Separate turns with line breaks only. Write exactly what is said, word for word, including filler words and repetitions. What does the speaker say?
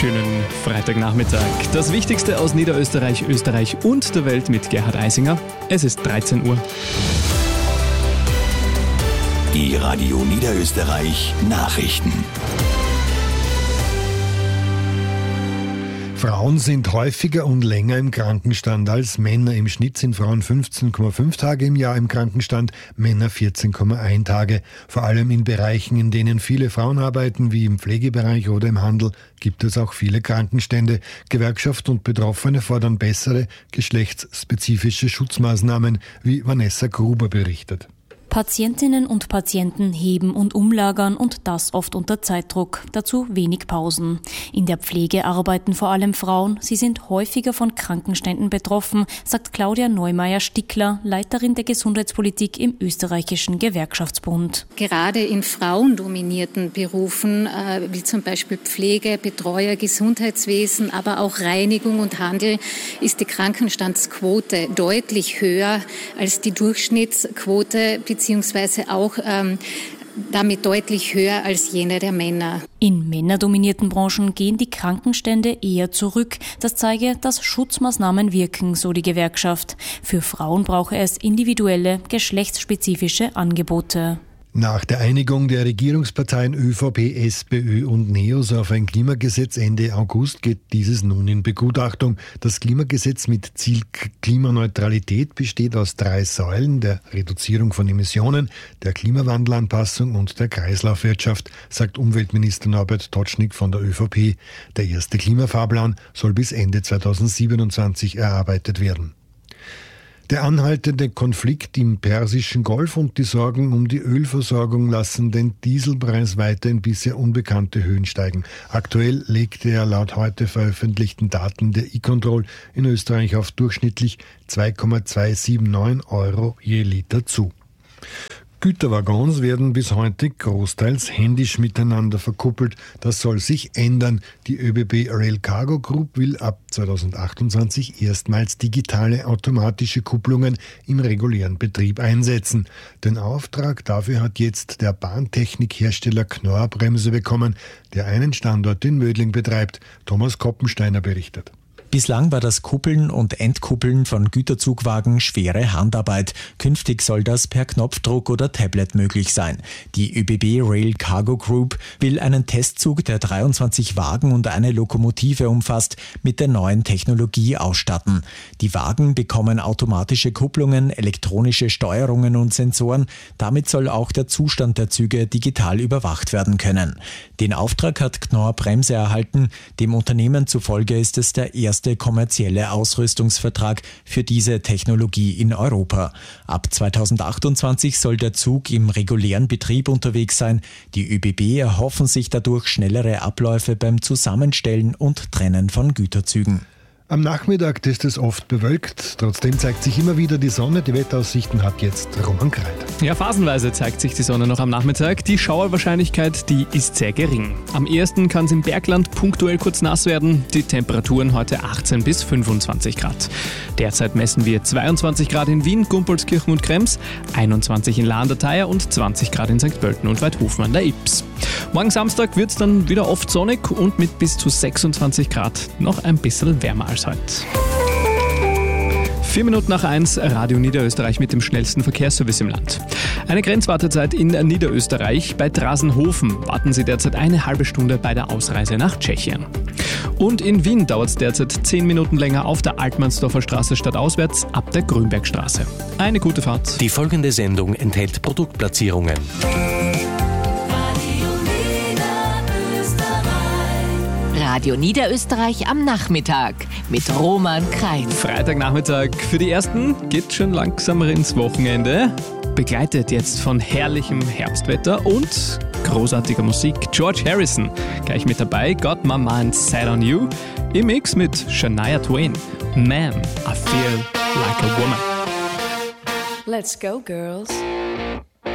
Schönen Freitagnachmittag. Das Wichtigste aus Niederösterreich, Österreich und der Welt mit Gerhard Eisinger. Es ist dreizehn Uhr.
Die Radio Niederösterreich Nachrichten.
Frauen sind häufiger und länger im Krankenstand als Männer. Im Schnitt sind Frauen fünfzehn Komma fünf Tage im Jahr im Krankenstand, Männer vierzehn Komma eins Tage. Vor allem in Bereichen, in denen viele Frauen arbeiten, wie im Pflegebereich oder im Handel, gibt es auch viele Krankenstände. Gewerkschaft und Betroffene fordern bessere, geschlechtsspezifische Schutzmaßnahmen, wie Vanessa Gruber berichtet.
Patientinnen und Patienten heben und umlagern und das oft unter Zeitdruck. Dazu wenig Pausen. In der Pflege arbeiten vor allem Frauen. Sie sind häufiger von Krankenständen betroffen, sagt Claudia Neumeier-Stickler, Leiterin der Gesundheitspolitik im österreichischen Gewerkschaftsbund.
Gerade in frauendominierten Berufen, äh, wie zum Beispiel Pflege, Betreuer, Gesundheitswesen, aber auch Reinigung und Handel, ist die Krankenstandsquote deutlich höher als die Durchschnittsquote, beziehungsweise auch ähm, damit deutlich höher als jene der Männer.
In männerdominierten Branchen gehen die Krankenstände eher zurück. Das zeige, dass Schutzmaßnahmen wirken, so die Gewerkschaft. Für Frauen brauche es individuelle, geschlechtsspezifische Angebote.
Nach der Einigung der Regierungsparteien ÖVP, SPÖ und NEOS auf ein Klimagesetz Ende August geht dieses nun in Begutachtung. Das Klimagesetz mit Ziel Klimaneutralität besteht aus drei Säulen: der Reduzierung von Emissionen, der Klimawandelanpassung und der Kreislaufwirtschaft, sagt Umweltminister Norbert Totschnig von der ÖVP. Der erste Klimafahrplan soll bis Ende zweitausendsiebenundzwanzig erarbeitet werden. Der anhaltende Konflikt im Persischen Golf und die Sorgen um die Ölversorgung lassen den Dieselpreis weiter in bisher unbekannte Höhen steigen. Aktuell legte er laut heute veröffentlichten Daten der E-Control in Österreich auf durchschnittlich zwei Komma zweihundertneunundsiebzig Euro je Liter zu. Güterwaggons werden bis heute großteils händisch miteinander verkuppelt. Das soll sich ändern. Die ÖBB Rail Cargo Group will ab zweitausendachtundzwanzig erstmals digitale automatische Kupplungen im regulären Betrieb einsetzen. Den Auftrag dafür hat jetzt der Bahntechnikhersteller Knorr Bremse bekommen, der einen Standort in Mödling betreibt. Thomas Koppensteiner berichtet.
Bislang war das Kuppeln und Entkuppeln von Güterzugwagen schwere Handarbeit. Künftig soll das per Knopfdruck oder Tablet möglich sein. Die ÖBB Rail Cargo Group will einen Testzug, der dreiundzwanzig Wagen und eine Lokomotive umfasst, mit der neuen Technologie ausstatten. Die Wagen bekommen automatische Kupplungen, elektronische Steuerungen und Sensoren. Damit soll auch der Zustand der Züge digital überwacht werden können. Den Auftrag hat Knorr Bremse erhalten. Dem Unternehmen zufolge ist es der erste kommerzielle Ausrüstungsvertrag für diese Technologie in Europa. Ab zweitausendachtundzwanzig soll der Zug im regulären Betrieb unterwegs sein. Die ÖBB erhoffen sich dadurch schnellere Abläufe beim Zusammenstellen und Trennen von Güterzügen.
Am Nachmittag ist es oft bewölkt, trotzdem zeigt sich immer wieder die Sonne. Die Wetteraussichten hat jetzt Roman Kreit.
Ja, phasenweise zeigt sich die Sonne noch am Nachmittag. Die Schauerwahrscheinlichkeit, die ist sehr gering. Am ehesten kann es im Bergland punktuell kurz nass werden. Die Temperaturen heute achtzehn bis fünfundzwanzig Grad. Derzeit messen wir zweiundzwanzig Grad in Wien, Gumpolskirchen und Krems, einundzwanzig in La an der Thaya und zwanzig Grad in Sankt Pölten und Weidhofen an der Ips. Morgen Samstag wird es dann wieder oft sonnig und mit bis zu sechsundzwanzig Grad noch ein bisschen wärmer als heute. Vier Minuten nach eins, Radio Niederösterreich mit dem schnellsten Verkehrsservice im Land. Eine Grenzwartezeit in Niederösterreich. Bei Drasenhofen warten Sie derzeit eine halbe Stunde bei der Ausreise nach Tschechien. Und in Wien dauert es derzeit zehn Minuten länger auf der Altmannsdorfer Straße stadtauswärts ab der Grünbergstraße. Eine gute Fahrt.
Die folgende Sendung enthält Produktplatzierungen.
Radio Niederösterreich am Nachmittag mit Roman Kreit.
Freitagnachmittag für die Ersten geht schon langsamer ins Wochenende. Begleitet jetzt von herrlichem Herbstwetter und großartiger Musik. George Harrison gleich mit dabei. Got My Mind Set on You. Im Mix mit Shania Twain. Man, I Feel Like a Woman.
Let's go, girls.